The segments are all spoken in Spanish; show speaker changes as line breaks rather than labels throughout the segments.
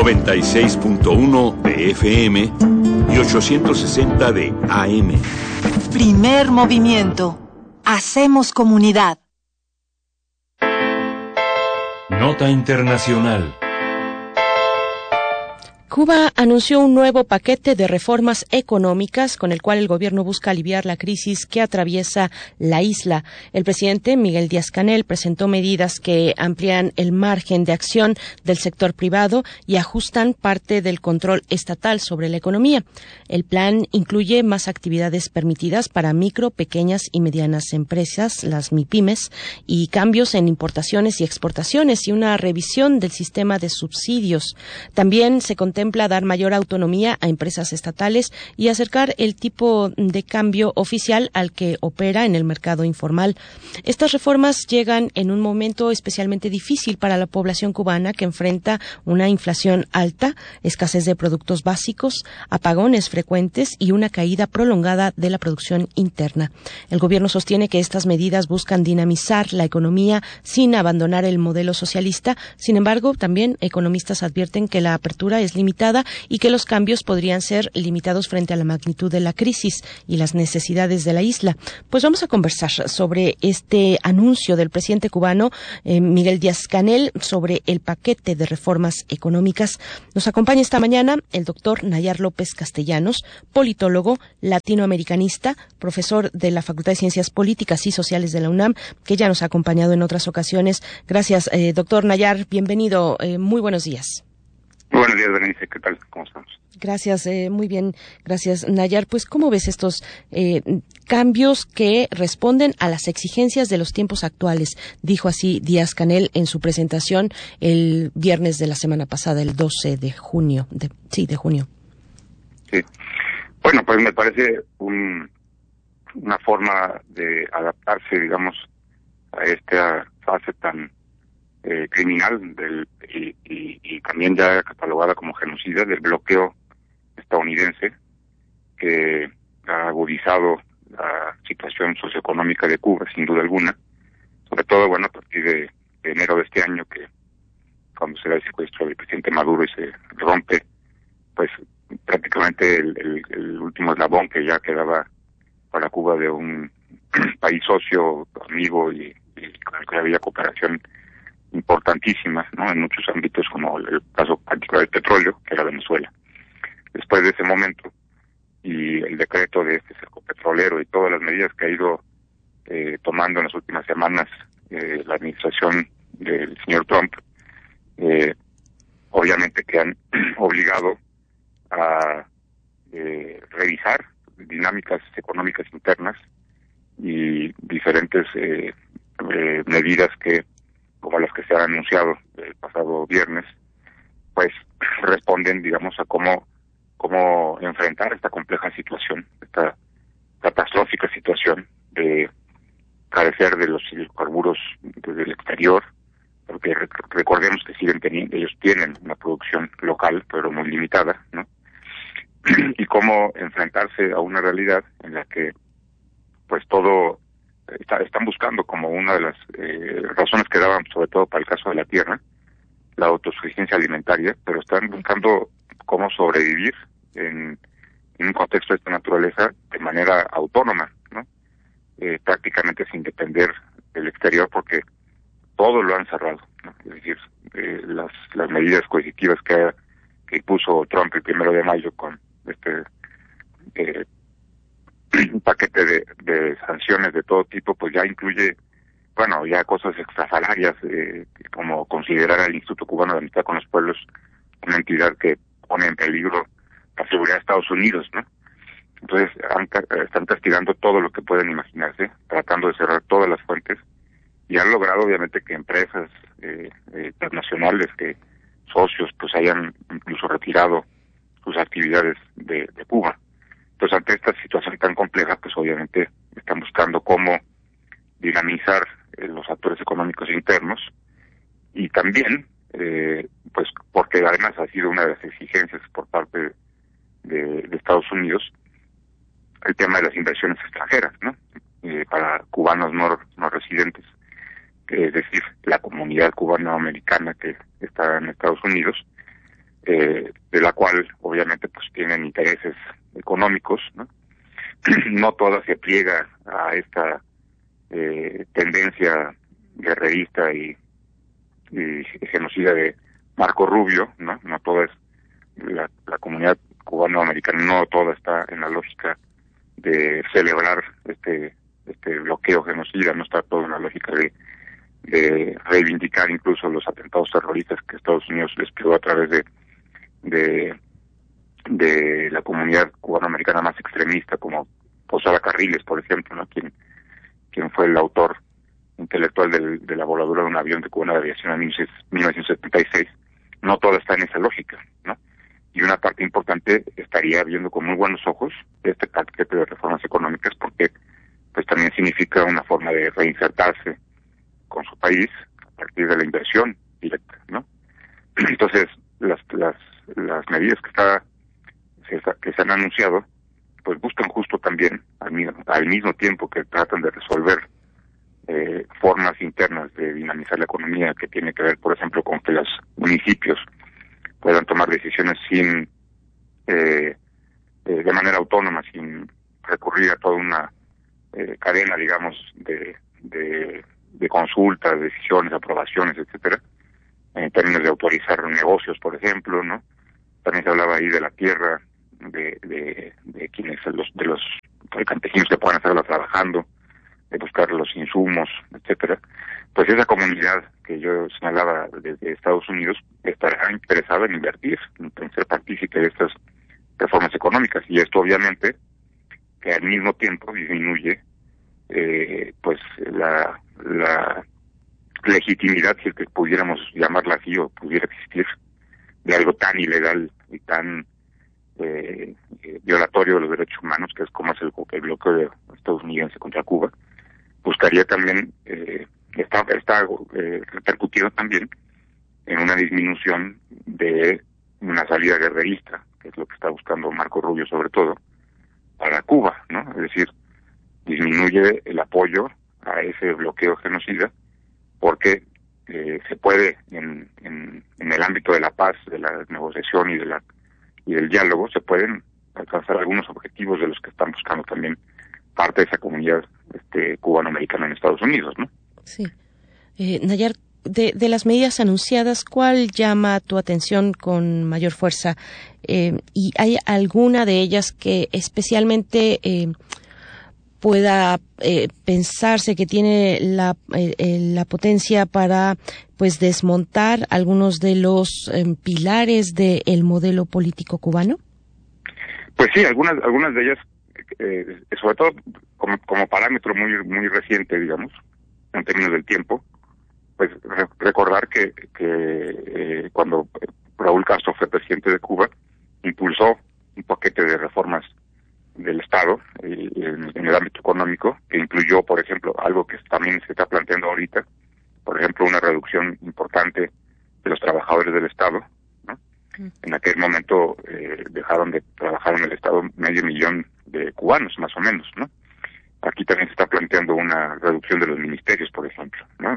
96.1 de FM y 860 de AM.
Primer movimiento. Hacemos comunidad.
Nota Internacional.
Cuba anunció un nuevo paquete de reformas económicas con el cual el gobierno busca aliviar la crisis que atraviesa la isla. El presidente Miguel Díaz-Canel presentó medidas que amplían el margen de acción del sector privado y ajustan parte del control estatal sobre la economía. El plan incluye más actividades permitidas para micro, pequeñas y medianas empresas, las MIPYMES, y cambios en importaciones y exportaciones y una revisión del sistema de subsidios. También se contempla dar mayor autonomía a empresas estatales y acercar el tipo de cambio oficial al que opera en el mercado informal. Estas reformas llegan en un momento especialmente difícil para la población cubana, que enfrenta una inflación alta, escasez de productos básicos, apagones frecuentes y una caída prolongada de la producción interna. El gobierno sostiene que estas medidas buscan dinamizar la economía sin abandonar el modelo socialista. Sin embargo, también economistas advierten que la apertura es limitada y que los cambios podrían ser limitados frente a la magnitud de la crisis y las necesidades de la isla. Pues vamos a conversar sobre este anuncio del presidente cubano Miguel Díaz-Canel sobre el paquete de reformas económicas. Nos acompaña esta mañana el doctor Nayar López Castellanos, politólogo, latinoamericanista, profesor de la Facultad de Ciencias Políticas y Sociales de la UNAM, que ya nos ha acompañado en otras ocasiones. Gracias, doctor Nayar. Bienvenido. Muy buenos días.
Buenos días, Berenice. ¿Qué tal? ¿Cómo estamos?
Gracias, muy bien. Gracias, Nayar. Pues, ¿cómo ves estos cambios que responden a las exigencias de los tiempos actuales? Dijo así Díaz-Canel en su presentación el viernes de la semana pasada, el 12 de junio. de junio.
Sí. Bueno, pues me parece una forma de adaptarse, digamos, a esta fase tan criminal y también ya catalogada como genocida del bloqueo estadounidense, que ha agudizado la situación socioeconómica de Cuba, sin duda alguna, sobre todo, bueno, a partir de enero de este año, que cuando se da el secuestro del presidente Maduro y se rompe, pues prácticamente el último eslabón que ya quedaba para Cuba de un país socio, amigo y con el que había cooperación importantísimas, ¿no?, en muchos ámbitos, como el caso particular del petróleo, que era Venezuela. Después de ese momento y el decreto de este cerco petrolero y todas las medidas que ha ido tomando en las últimas semanas la administración del señor Trump, obviamente que han obligado a revisar dinámicas económicas internas y diferentes medidas que, como las que se han anunciado el pasado viernes, pues responden, digamos, a cómo enfrentar esta compleja situación, esta catastrófica situación de carecer de los hidrocarburos desde el exterior, porque recordemos que ellos tienen una producción local, pero muy limitada, ¿no? Y cómo enfrentarse a una realidad en la que, pues todo están buscando, como una de las razones que daban, sobre todo para el caso de la tierra, la autosuficiencia alimentaria, pero están buscando cómo sobrevivir en un contexto de esta naturaleza de manera autónoma, ¿no? Prácticamente sin depender del exterior, porque todo lo han cerrado, ¿no? Es decir, las medidas coercitivas que impuso Trump el 1 de mayo con este un paquete de sanciones de todo tipo, pues ya incluye, bueno, ya cosas extrasalarias, como considerar al Instituto Cubano de Amistad con los Pueblos una entidad que pone en peligro la seguridad de Estados Unidos, ¿no? Entonces están castigando todo lo que pueden imaginarse, tratando de cerrar todas las fuentes, y han logrado obviamente que empresas internacionales, que socios, pues hayan incluso retirado sus actividades de Cuba. Entonces, ante esta situación tan compleja, pues obviamente están buscando cómo dinamizar los actores económicos internos, y también, pues porque además ha sido una de las exigencias por parte de Estados Unidos, el tema de las inversiones extranjeras, ¿no? Para cubanos no residentes, es decir, la comunidad cubano-americana que está en Estados Unidos, de la cual obviamente pues tienen intereses económicos, ¿no? No toda se pliega a esta tendencia guerrerista y genocida de Marco Rubio, ¿no? No toda es la comunidad cubanoamericana, no toda está en la lógica de celebrar este bloqueo genocida, no está toda en la lógica de reivindicar incluso los atentados terroristas que Estados Unidos desplegó a través de la comunidad cubanoamericana más extremista, como Posada Carriles, por ejemplo, ¿no? quien fue el autor intelectual de la voladura de un avión de cubana de aviación en 1976. No toda está en esa lógica, ¿no? Y una parte importante estaría viendo con muy buenos ojos este paquete de reformas económicas, porque pues también significa una forma de reinsertarse con su país a partir de la inversión directa, ¿no? Entonces, las medidas que se han anunciado, pues buscan justo también, al mismo tiempo que tratan de resolver formas internas de dinamizar la economía, que tiene que ver, por ejemplo, con que los municipios puedan tomar decisiones sin de manera autónoma, sin recurrir a toda una cadena, digamos, de consultas, decisiones, aprobaciones, etcétera, en términos de autorizar negocios, por ejemplo, ¿no? También se hablaba ahí de la tierra, de quienes, de los campesinos que puedan estarla trabajando, de buscar los insumos, etcétera. Pues esa comunidad que yo señalaba desde Estados Unidos estará interesada en invertir, en ser partícipe de estas reformas económicas, y esto obviamente que al mismo tiempo disminuye pues la legitimidad, si es que pudiéramos llamarla así, o pudiera existir, de algo tan ilegal y tan violatorio de los derechos humanos, que es como es el bloqueo estadounidense contra Cuba. Buscaría también, está repercutido también en una disminución de una salida guerrerista, que es lo que está buscando Marco Rubio sobre todo, para Cuba, ¿no? Es decir, disminuye el apoyo a ese bloqueo genocida, porque se puede, en el ámbito de la paz, de la negociación y del diálogo, se pueden alcanzar algunos objetivos de los que están buscando también parte de esa comunidad cubanoamericana en Estados Unidos, ¿no?
Sí. Nayar, de las medidas anunciadas, ¿cuál llama tu atención con mayor fuerza? ¿Y hay alguna de ellas que especialmente pueda pensarse que tiene la potencia para pues desmontar algunos de los pilares del modelo político cubano?
Pues sí, algunas de ellas, sobre todo como parámetro muy reciente, digamos, en términos del tiempo, pues recordar que cuando Raúl Castro fue presidente de Cuba, impulsó un paquete de reformas del Estado en el ámbito económico, que incluyó, por ejemplo, algo que también se está planteando ahorita, por ejemplo, una reducción importante de los trabajadores del Estado, ¿no? En aquel momento dejaron de trabajar en el Estado 500,000 de cubanos, más o menos, ¿no? Aquí también se está planteando una reducción de los ministerios, por ejemplo, ¿no?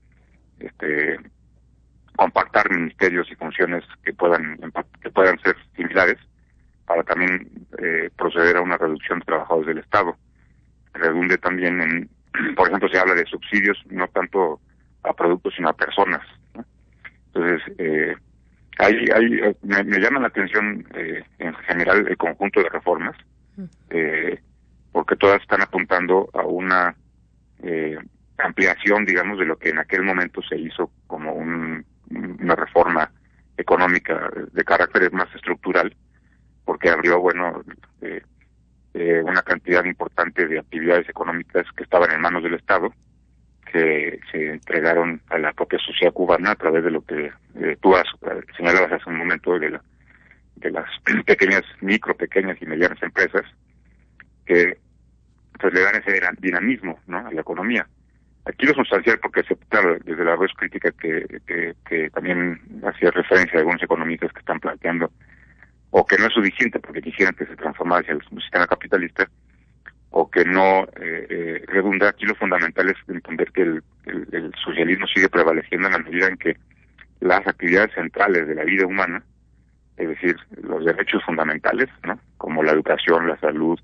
Compactar ministerios y funciones que puedan ser similares, para también proceder a una reducción de trabajadores del Estado. Redunde también por ejemplo, se habla de subsidios, no tanto a productos, sino a personas, ¿no? Entonces, me llama la atención en general el conjunto de reformas, porque todas están apuntando a una ampliación, digamos, de lo que en aquel momento se hizo como una reforma económica de carácter más estructural, porque abrió, una cantidad importante de actividades económicas que estaban en manos del Estado, que se entregaron a la propia sociedad cubana a través de lo que tú señalabas hace un momento, de las pequeñas y medianas empresas, que pues le dan ese dinamismo, ¿no?, a la economía. Aquí lo sustancial, porque claro, desde la voz crítica que también hacía referencia a algunos economistas que están planteando, o que no es suficiente porque quisieran que se transformara hacia el sistema capitalista, o que no redunda, aquí lo fundamental es entender que el socialismo sigue prevaleciendo en la medida en que las actividades centrales de la vida humana es decir, los derechos fundamentales, ¿no? Como la educación, la salud,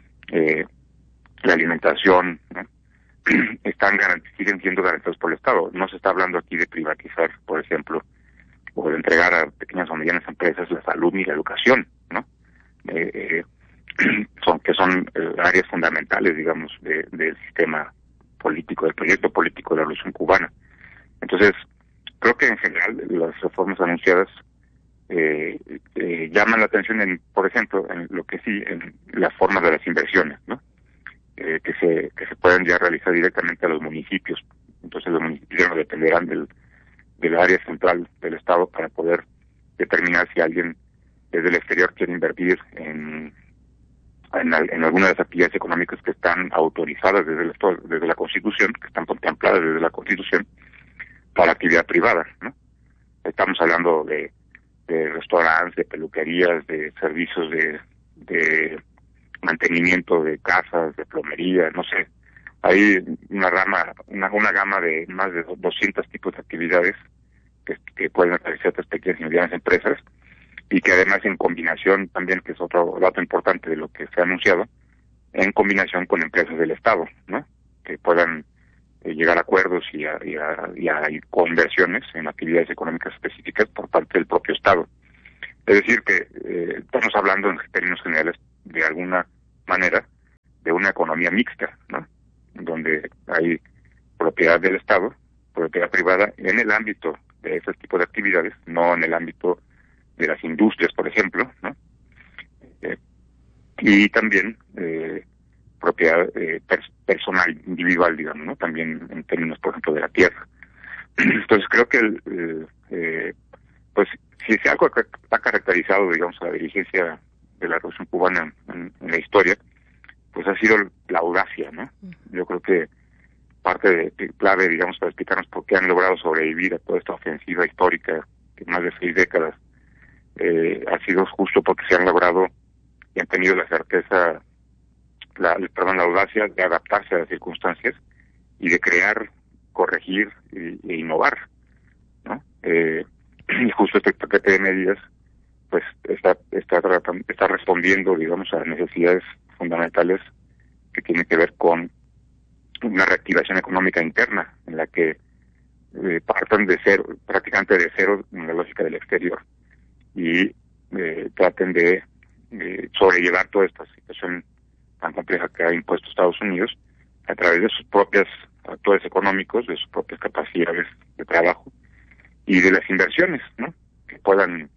la alimentación, ¿no? Siguen siendo garantizados por el Estado. No se está hablando aquí de privatizar, por ejemplo, o de entregar a pequeñas o medianas empresas la salud ni la educación, ¿no? Son áreas fundamentales, digamos, del sistema político, del proyecto político de la Revolución Cubana. Entonces, creo que en general las reformas anunciadas llaman la atención por ejemplo, en lo que sí, en las formas de las inversiones, ¿no? Que se pueden ya realizar directamente a los municipios. Entonces los municipios ya no dependerán del área central del Estado para poder determinar si alguien desde el exterior quiere invertir en alguna de las actividades económicas que están autorizadas desde la Constitución, que están contempladas desde la Constitución, para actividad privada, ¿no? Estamos hablando de restaurantes, de peluquerías, de servicios de mantenimiento de casas, de plomería, no sé. Hay una gama de más de 200 tipos de actividades que pueden realizar estas pequeñas y medianas empresas, y que además en combinación también, que es otro dato importante de lo que se ha anunciado, en combinación con empresas del Estado, ¿no? Que puedan llegar a acuerdos y a conversiones en actividades económicas específicas por parte del propio Estado. Es decir, que estamos hablando en términos generales, de alguna manera, de una economía mixta, ¿no? Donde hay propiedad del Estado, propiedad privada en el ámbito de ese tipo de actividades, no en el ámbito de las industrias, por ejemplo, ¿no? Y también propiedad personal, individual, digamos, ¿no? También en términos, por ejemplo, de la tierra. Entonces creo que pues si algo ha caracterizado, digamos, a la dirigencia de la Revolución Cubana en la historia, pues ha sido la audacia, ¿no? Yo creo que parte clave, digamos, para explicarnos por qué han logrado sobrevivir a toda esta ofensiva histórica de más de 6 décadas, ha sido justo porque se han logrado y han tenido la certeza, la audacia de adaptarse a las circunstancias y de crear, corregir e innovar, ¿no? Y justo este paquete de medidas pues está respondiendo, digamos, a necesidades fundamentales que tienen que ver con una reactivación económica interna, en la que partan de cero, prácticamente de cero, en la lógica del exterior, y traten de sobrellevar toda esta situación tan compleja que ha impuesto Estados Unidos a través de sus propios actores económicos, de sus propias capacidades de trabajo y de las inversiones, ¿no? Que puedan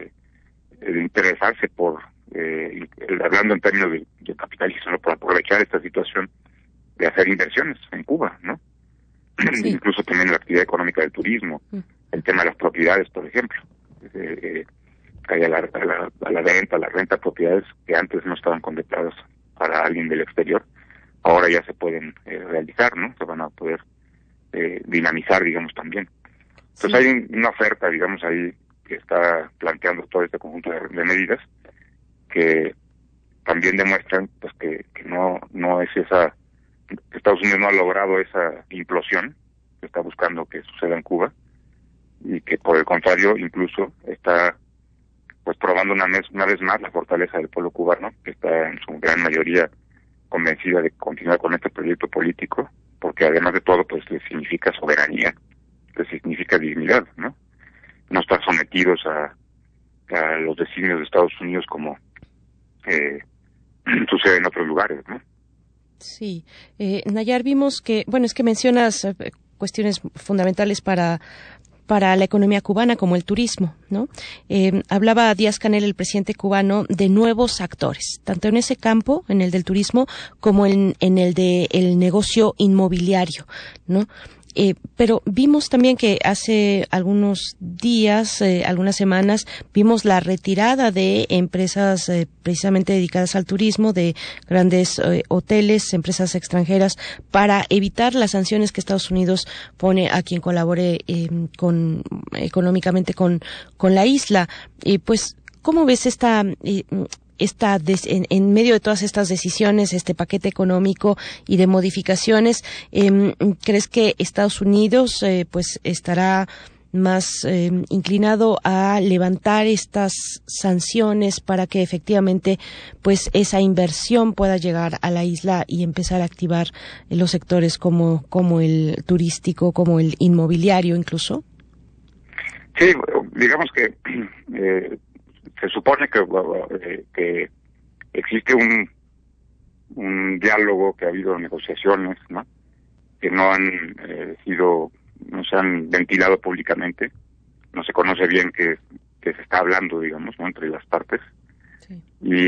interesarse por, hablando en términos de capitalismo, ¿no? Por aprovechar esta situación de hacer inversiones en Cuba, ¿no? Sí. Incluso también la actividad económica del turismo, el tema de las propiedades, por ejemplo, que haya la renta de propiedades que antes no estaban contempladas para alguien del exterior, ahora ya se pueden realizar, ¿no? Se van a poder dinamizar, digamos, también. Entonces sí. Hay una oferta, digamos, ahí que está planteando todo este conjunto de medidas que también demuestran pues que no es esa, que Estados Unidos no ha logrado esa implosión que está buscando que suceda en Cuba, y que por el contrario incluso está pues probando una vez más la fortaleza del pueblo cubano, que está en su gran mayoría convencida de continuar con este proyecto político, porque además de todo pues le significa soberanía, le significa dignidad, ¿no? No estar sometidos a los designios de Estados Unidos como sucede en otros lugares, ¿no?
Sí. Nayar, vimos que, bueno, es que mencionas cuestiones fundamentales para la economía cubana, como el turismo, ¿no? Hablaba Díaz-Canel, el presidente cubano, de nuevos actores, tanto en ese campo, en el del turismo, como en el del negocio inmobiliario, ¿no? Pero vimos también que hace algunos días, algunas semanas, vimos la retirada de empresas precisamente dedicadas al turismo, de grandes hoteles, empresas extranjeras, para evitar las sanciones que Estados Unidos pone a quien colabore económicamente con la isla. Pues, ¿cómo ves en medio de todas estas decisiones, este paquete económico y de modificaciones? ¿Crees que Estados Unidos pues estará más inclinado a levantar estas sanciones para que efectivamente pues esa inversión pueda llegar a la isla y empezar a activar los sectores como el turístico, como el inmobiliario incluso?
Sí, digamos que se supone que existe un diálogo, que ha habido negociaciones, ¿no? Que no se han ventilado públicamente, no se conoce bien qué se está hablando, digamos, ¿no? Entre las partes. Sí.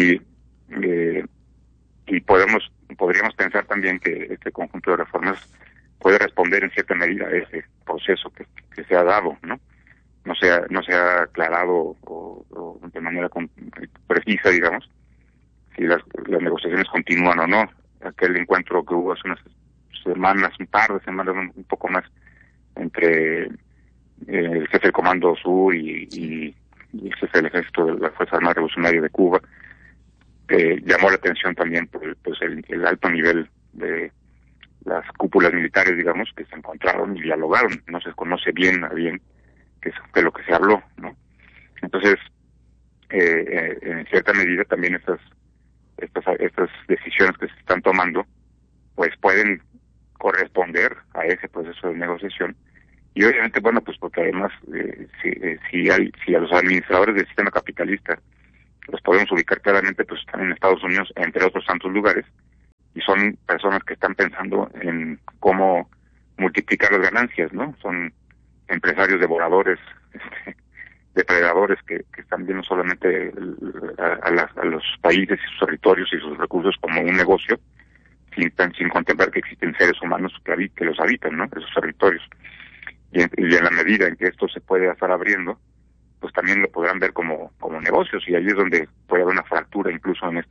Y podríamos pensar también que este conjunto de reformas puede responder en cierta medida a ese proceso que se ha dado, ¿no? No se ha aclarado o de manera precisa, digamos, si las negociaciones continúan o no. Aquel encuentro que hubo hace un par de semanas, un poco más, entre el jefe del Comando Sur y el jefe del Ejército de la Fuerza Armada Revolucionaria de Cuba, llamó la atención también por el alto nivel de las cúpulas militares, digamos, que se encontraron y dialogaron. No se conoce bien qué es lo que se habló, ¿no? Entonces, en cierta medida también estas decisiones que se están tomando pues pueden corresponder a ese proceso de negociación. Y obviamente, bueno, pues porque además si a los administradores del sistema capitalista los podemos ubicar claramente, pues están en Estados Unidos, entre otros tantos lugares, y son personas que están pensando en cómo multiplicar las ganancias, ¿no? Son empresarios devoradores, depredadores que están viendo solamente a los países y sus territorios y sus recursos como un negocio, sin contemplar que existen seres humanos que los habitan, ¿no? Esos territorios. Y en la medida en que esto se puede estar abriendo, pues también lo podrán ver como negocios, y ahí es donde puede haber una fractura incluso en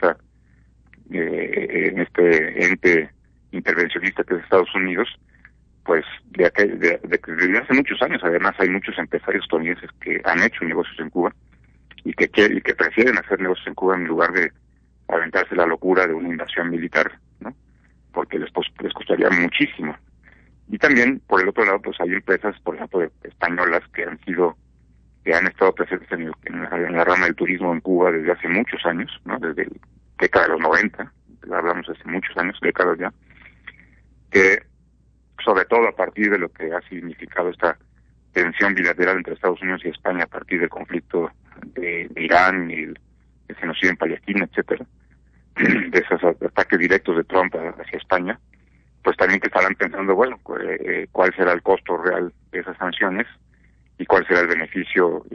este ente intervencionista que es Estados Unidos, pues desde hace muchos años. Además hay muchos empresarios estadounidenses que han hecho negocios en Cuba y que prefieren hacer negocios en Cuba en lugar de aventarse la locura de una invasión militar, ¿no? Porque les costaría muchísimo. Y también, por el otro lado, pues hay empresas, por ejemplo, españolas que han estado presentes en la rama del turismo en Cuba desde hace muchos años, ¿no? Desde la década de los 90, hablamos de hace muchos años, décadas ya, que sobre todo a partir de lo que ha significado esta tensión bilateral entre Estados Unidos y España a partir del conflicto de Irán y el genocidio en Palestina, etcétera, de esos ataques directos de Trump hacia España, pues también que estarán pensando, bueno, cuál será el costo real de esas sanciones y cuál será el beneficio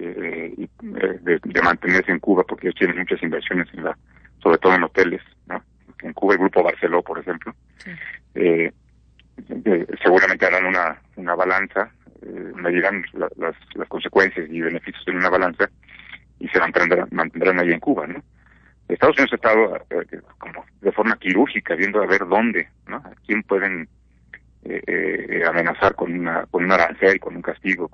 de mantenerse en Cuba, porque ellos tienen muchas inversiones sobre todo en hoteles, ¿no? En Cuba el Grupo Barceló, por ejemplo, sí. Seguramente harán una balanza, medirán las consecuencias y beneficios en una balanza y se mantendrán ahí en Cuba, ¿no? Estados Unidos ha estado como de forma quirúrgica viendo a ver dónde, ¿no? A quién pueden amenazar con un arancel, con un castigo,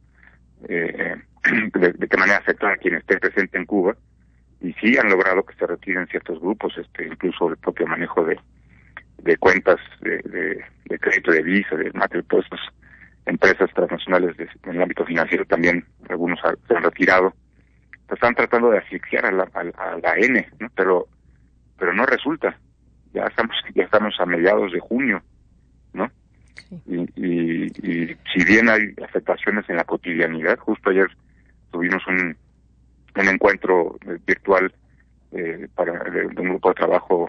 de qué manera afectar a quien esté presente en Cuba, y sí han logrado que se retiren ciertos grupos, incluso el propio manejo de cuentas de crédito de Visa, de todas estas empresas transnacionales en el ámbito financiero también, algunos se han retirado. Están tratando de asfixiar a la N, ¿no? Pero no resulta. Ya estamos a mediados de junio, ¿no? Sí. Y si bien hay afectaciones en la cotidianidad, justo ayer tuvimos un encuentro virtual de un grupo de trabajo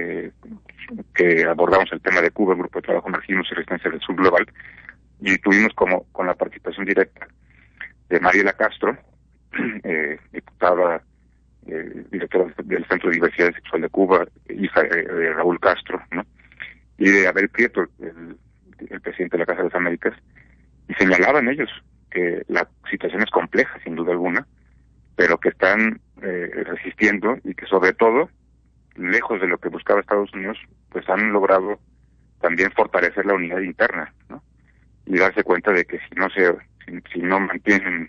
que abordamos el tema de Cuba, el grupo de trabajo Marxismo y Resistencia del Sur Global, y tuvimos con la participación directa de Mariela Castro, diputada, directora del Centro de Diversidad Sexual de Cuba, hija de Raúl Castro, ¿no? Y de Abel Prieto, el presidente de la Casa de las Américas, y señalaban ellos que la situación es compleja, sin duda alguna, pero que están resistiendo y que sobre todo, lejos de lo que buscaba Estados Unidos, pues han logrado también fortalecer la unidad interna, ¿no? Y darse cuenta de que si no mantienen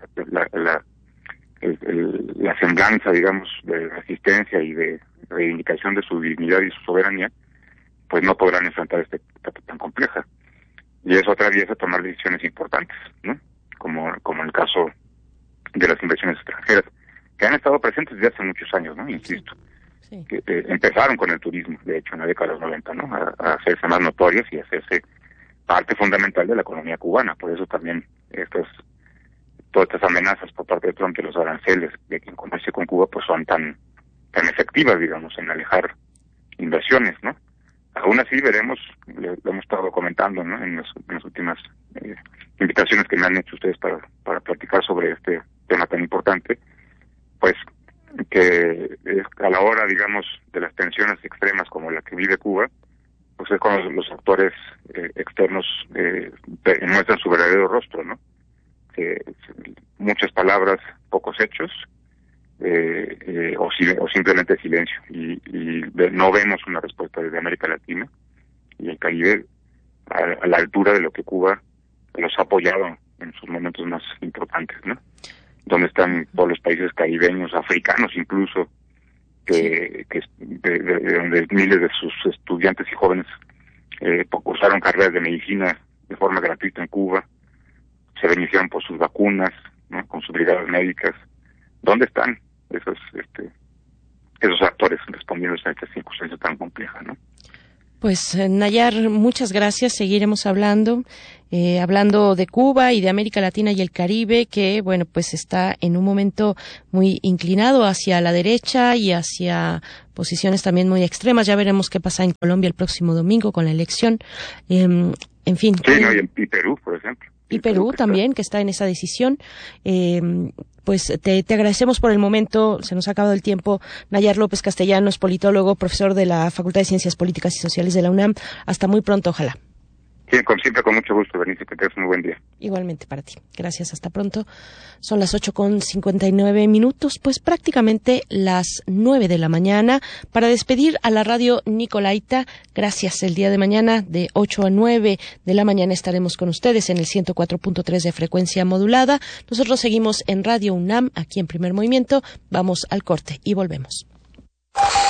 la semblanza, digamos, de resistencia y de reivindicación de su dignidad y su soberanía, pues no podrán enfrentar esta etapa tan compleja. Y eso atraviesa tomar decisiones importantes, ¿no? como en el caso de las inversiones extranjeras, que han estado presentes desde hace muchos años, ¿no? Insisto.
Sí.
Que empezaron con el turismo, de hecho, en la década de los 90, ¿no? A hacerse más notorias y a hacerse parte fundamental de la economía cubana. Por eso también todas estas amenazas por parte de Trump de los aranceles de quien comercie con Cuba, pues son tan efectivas, digamos, en alejar inversiones, ¿no? Aún así veremos, lo hemos estado comentando, ¿no? En las últimas invitaciones que me han hecho ustedes para platicar sobre este tema tan importante, pues que a la hora, digamos, de las tensiones extremas como la que vive Cuba, pues es cuando los actores externos muestran su verdadero rostro, ¿no? Muchas palabras, pocos hechos, o simplemente silencio, y no vemos una respuesta desde América Latina y el Caribe a la altura de lo que Cuba los ha apoyado en sus momentos más importantes, ¿no? Donde están todos los países caribeños, africanos incluso, de donde miles de sus estudiantes y jóvenes cursaron carreras de medicina de forma gratuita en Cuba, se beneficiaron por sus vacunas, ¿no? Con sus brigadas médicas. ¿Dónde están esos actores respondiendo a esta circunstancia tan compleja, ¿no?
Pues Nayar, muchas gracias. Seguiremos hablando de Cuba y de América Latina y el Caribe, que bueno, pues está en un momento muy inclinado hacia la derecha y hacia posiciones también muy extremas. Ya veremos qué pasa en Colombia el próximo domingo con la elección. En fin.
Sí, ¿no? Y Perú, por ejemplo.
Y Perú también, que está en esa decisión. Pues te agradecemos por el momento. Se nos ha acabado el tiempo. Nayar López Castellanos, politólogo, profesor de la Facultad de Ciencias Políticas y Sociales de la UNAM. Hasta muy pronto, ojalá.
Sí, siempre con mucho gusto, Bernice, que tengas un muy buen día.
Igualmente para ti. Gracias, hasta pronto. Son las 8:59, pues prácticamente las 9 de la mañana. Para despedir a la radio Nicolaita, gracias. El día de mañana, de 8 a 9 de la mañana, estaremos con ustedes en el 104.3 de frecuencia modulada. Nosotros seguimos en Radio UNAM, aquí en Primer Movimiento. Vamos al corte y volvemos.